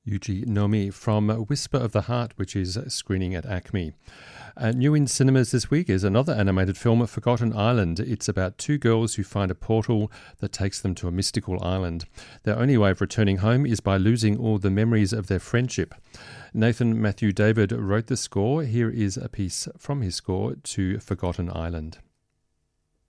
Yuji Nomi from Whisper of the Heart, which is screening at Acme. New in cinemas this week is another animated film, Forgotten Island. It's about two girls who find a portal that takes them to a mystical island. Their only way of returning home is by losing all the memories of their friendship. Nathan Matthew David wrote the score. Here is a piece from his score to Forgotten Island.